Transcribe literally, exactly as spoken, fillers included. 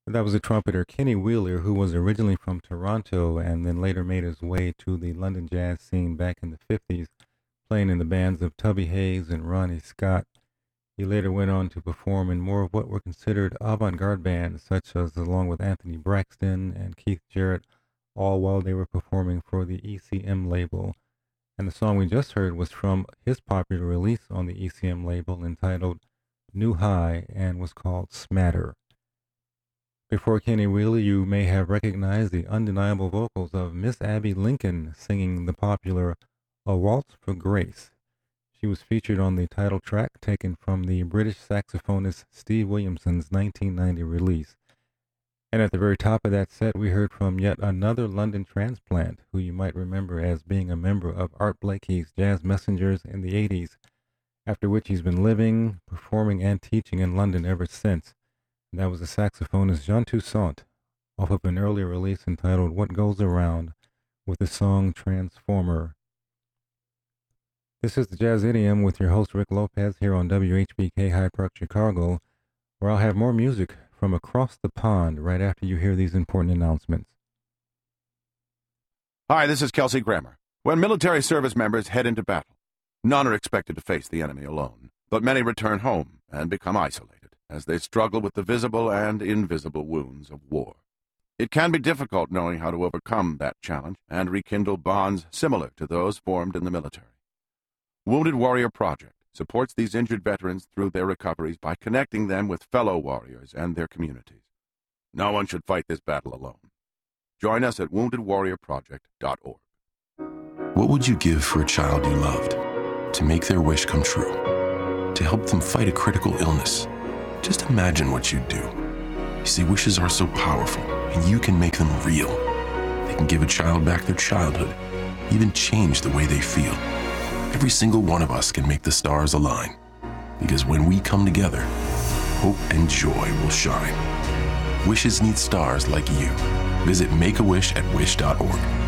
That was the trumpeter Kenny Wheeler, who was originally from Toronto and then later made his way to the London jazz scene back in the fifties, playing in the bands of Tubby Hayes and Ronnie Scott. He later went on to perform in more of what were considered avant-garde bands, such as along with Anthony Braxton and Keith Jarrett, all while they were performing for the E C M label. And the song we just heard was from his popular release on the E C M label entitled New High and was called Smatter. Before Kenny Wheeler, you may have recognized the undeniable vocals of Miss Abby Lincoln singing the popular A Waltz for Grace. She was featured on the title track taken from the British saxophonist Steve Williamson's nineteen ninety release. And at the very top of that set, we heard from yet another London transplant, who you might remember as being a member of Art Blakey's Jazz Messengers in the eighties, after which he's been living, performing, and teaching in London ever since. And that was the saxophonist Jean Toussaint, off of an earlier release entitled What Goes Around, with the song Transformer. This is the Jazz Idiom with your host Rick Lopez here on W H B K Hyde Park, Chicago, where I'll have more music from across the pond right after you hear these important announcements. Hi, this is Kelsey Grammer. When military service members head into battle, none are expected to face the enemy alone, but many return home and become isolated as they struggle with the visible and invisible wounds of war. It can be difficult knowing how to overcome that challenge and rekindle bonds similar to those formed in the military. Wounded Warrior Project supports these injured veterans through their recoveries by connecting them with fellow warriors and their communities. No one should fight this battle alone. Join us at wounded warrior project dot org. What would you give for a child you loved? To make their wish come true? To help them fight a critical illness? Just imagine what you'd do. You see, wishes are so powerful, and you can make them real. They can give a child back their childhood, even change the way they feel. Every single one of us can make the stars align, because when we come together, hope and joy will shine. Wishes need stars like you. Visit make a wish at wish dot org.